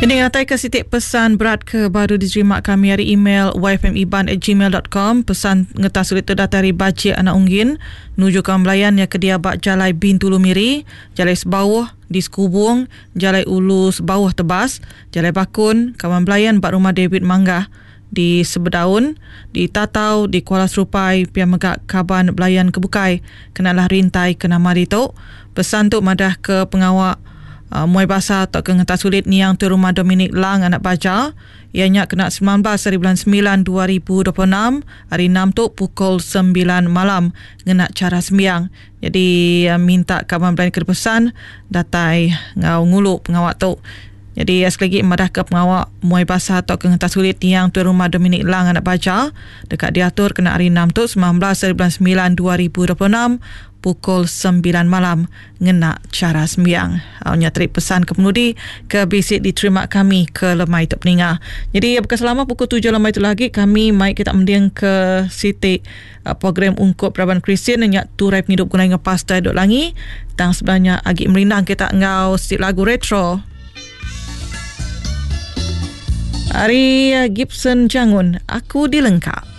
Ini ngatai ke sitik pesan berat ke baru diterima kami hari email yfmiban@gmail.com. Pesan ngetas sulit tu datari baca anak ungin nuju Kamlayan yang kedia bak Jalai Bintulu Miri, Jalai Sebawah di Sekubung, Jalai Ulu Sebawah Tebas, Jalai Bakun, Kawan Belayan bak Rumah David Manggah di Sebedaun, di Tatau, di Kuala Serupai, Pia Megak Kaban Belayan Kebukai, kenalah rintai kena mari tu. Pesan tu madah ke pengawak Muay Basah atau kengetas sulit ni yang tu Rumah Dominic Lang anak baca. Ianya kena 19 hari bulan 9 2026 hari 6 tu pukul 9 malam ngena cara sembiang. Jadi minta kawan belayan ke pesan datai ngau ngulu pengawak tu. Jadi sekali lagi madah ke pengawak Muay Basah atau kengetas sulit ni yang tu Rumah Dominic Lang anak baca dekat diatur kena hari 6 tu 19 hari bulan 9 2026 pukul 9 malam ngena cara sembiang. Awaknya terik pesan ke pengundi ke bisik diterima kami ke lemai tu peninga. Jadi bukan selama pukul 7 lemai tu lagi kami mai kita mendiang ke sitik program ungkup Peraban Kristian yang turai penghidup guna dengan pastor duk langi dan sebenarnya agak merindang kita ngau sitik lagu retro. Hari Gibson Jangun, aku dilengkap.